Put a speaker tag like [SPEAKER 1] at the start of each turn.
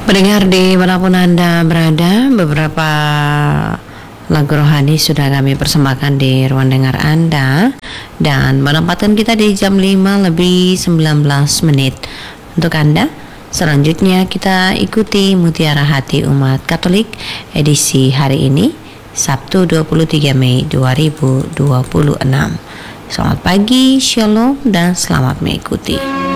[SPEAKER 1] Pendengar di manapun Anda berada, beberapa lagu rohani sudah kami persembahkan di ruang dengar Anda dan menempatkan kita di jam 5 lebih 19 menit. Untuk Anda, selanjutnya kita ikuti Mutiara Hati Umat Katolik edisi hari ini, Sabtu 23 Mei 2026. Selamat pagi, shalom, dan selamat mengikuti.